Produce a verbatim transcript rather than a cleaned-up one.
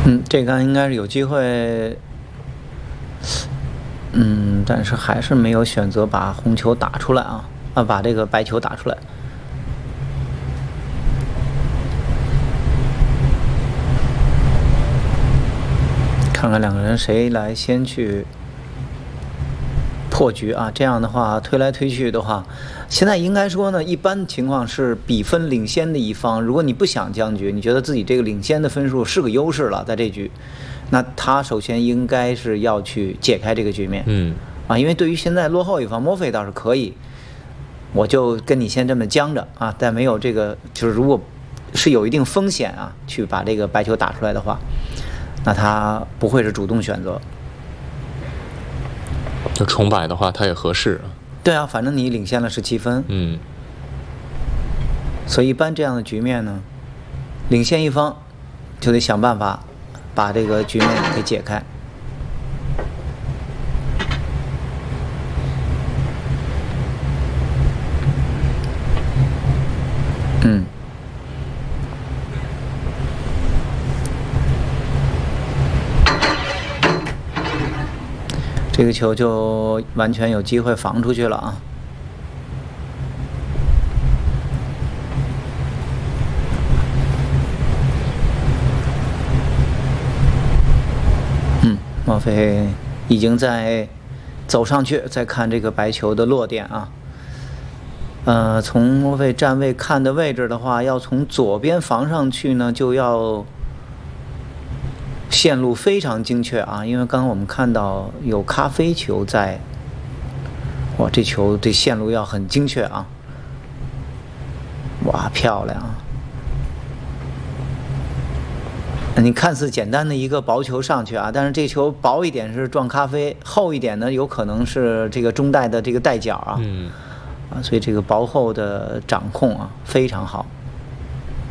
嗯，这杆应该是有机会，嗯，但是还是没有选择把红球打出来啊，啊，把这个白球打出来。看看两个人谁来先去破局啊？这样的话推来推去的话，现在应该说呢，一般情况是比分领先的一方，如果你不想僵局，你觉得自己这个领先的分数是个优势了，在这局，那他首先应该是要去解开这个局面。 嗯， 啊，因为对于现在落后一方，墨菲倒是可以，我就跟你先这么僵着啊，但没有这个，就是如果是有一定风险啊，去把这个白球打出来的话，那他不会是主动选择。 就重摆的话，他也合适。 对啊，反正你领先了十七分。 嗯， 所以一般这样的局面呢，领先一方就得想办法把这个局面给解开。嗯。这个球就完全有机会防出去了啊！嗯，莫非已经在走上去，再看这个白球的落点啊。呃，从莫非站位看的位置的话，要从左边防上去呢，就要线路非常精确啊，因为刚刚我们看到有咖啡球在，哇，这球这线路要很精确啊，哇，漂亮啊！你看似简单的一个薄球上去啊，但是这球薄一点是撞咖啡，厚一点呢有可能是这个中带的这个带角啊， 嗯， 啊，所以这个薄厚的掌控啊非常好。